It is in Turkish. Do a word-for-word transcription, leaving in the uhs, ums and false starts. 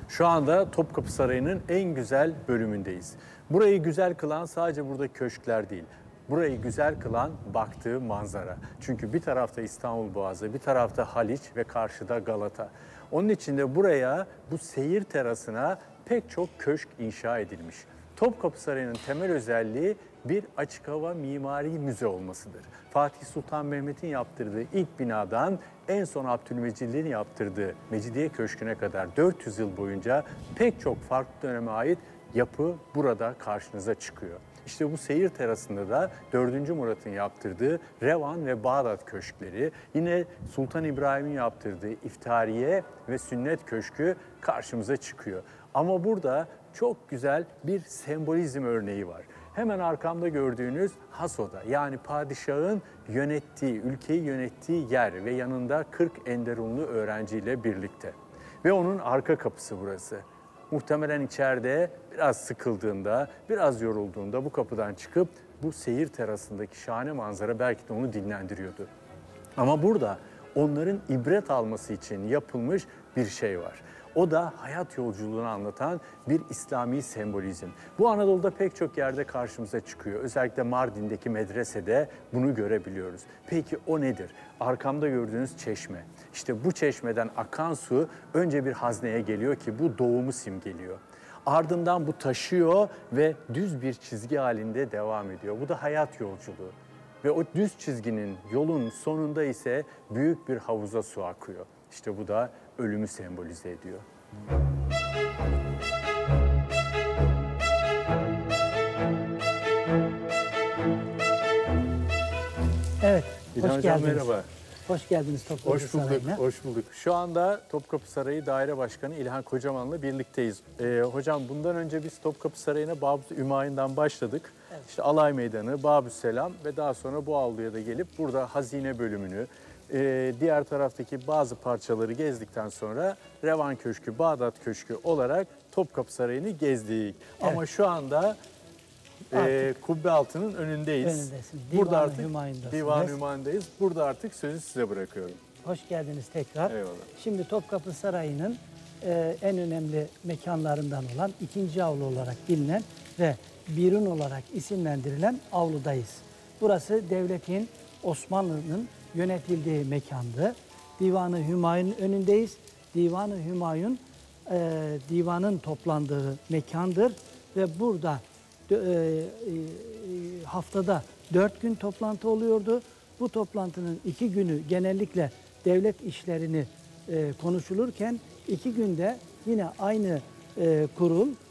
Şu anda Topkapı Sarayı'nın en güzel bölümündeyiz. Burayı güzel kılan sadece burada köşkler değil. Burayı güzel kılan baktığı manzara. Çünkü bir tarafta İstanbul Boğazı, bir tarafta Haliç ve karşıda Galata. Onun için de buraya, bu seyir terasına pek çok köşk inşa edilmiş. Topkapı Sarayı'nın temel özelliği bir açık hava mimari müze olmasıdır. Fatih Sultan Mehmet'in yaptırdığı ilk binadan en son Abdülmecid'in yaptırdığı Mecidiye Köşkü'ne kadar dört yüz yıl boyunca pek çok farklı döneme ait yapı burada karşınıza çıkıyor. İşte bu seyir terasında da dördüncü Murat'ın yaptırdığı Revan ve Bağdat köşkleri, yine Sultan İbrahim'in yaptırdığı İftariye ve Sünnet Köşkü karşımıza çıkıyor. Ama burada çok güzel bir sembolizm örneği var. Hemen arkamda gördüğünüz Haso'da, yani padişahın yönettiği, ülkeyi yönettiği yer ve yanında kırk enderunlu öğrenciyle birlikte. Ve onun arka kapısı burası. Muhtemelen içeride biraz sıkıldığında, biraz yorulduğunda bu kapıdan çıkıp bu seyir terasındaki şahane manzara belki de onu dinlendiriyordu. Ama burada onların ibret alması için yapılmış bir şey var. O da hayat yolculuğunu anlatan bir İslami sembolizm. Bu Anadolu'da pek çok yerde karşımıza çıkıyor. Özellikle Mardin'deki medresede bunu görebiliyoruz. Peki o nedir? Arkamda gördüğünüz çeşme. İşte bu çeşmeden akan su önce bir hazneye geliyor ki bu doğumu simgeliyor. Ardından bu taşıyor ve düz bir çizgi halinde devam ediyor. Bu da hayat yolculuğu. Ve o düz çizginin, yolun sonunda ise büyük bir havuza su akıyor. İşte bu da ölümü sembolize ediyor. Evet, İlhan hoş Hocam geldiniz. merhaba. Hoş geldiniz Topkapı Hoş bulduk, Sarayı'na. hoş bulduk. Şu anda Topkapı Sarayı Daire Başkanı İlhan Kocaman'la birlikteyiz. Ee, hocam bundan önce biz Topkapı Sarayı'na Babüs Ümayun'dan başladık. Evet. İşte Alay Meydanı, Babüsselam ve daha sonra bu avluya da gelip burada hazine bölümünü, e, diğer taraftaki bazı parçaları gezdikten sonra Revan Köşkü, Bağdat Köşkü olarak Topkapı Sarayı'nı gezdik. Evet. Ama şu anda e, Kubbe Altı'nın önündeyiz. Önündesin. Burada Divan-ı artık Hümayun'dasınız. Divan-ı Hümayun'dayız. Burada artık sözü size bırakıyorum. Hoş geldiniz tekrar. Eyvallah. Şimdi Topkapı Sarayı'nın e, en önemli mekanlarından olan ikinci avlu olarak bilinen ve Birun olarak isimlendirilen avludayız. Burası devletin, Osmanlı'nın yönetildiği mekandı. Divan-ı Hümayun önündeyiz. Divan-ı Hümayun e, divanın toplandığı mekandır ve burada e, e, haftada dört gün toplantı oluyordu. Bu toplantının iki günü genellikle devlet işlerini e, konuşulurken iki günde yine aynı e, kurul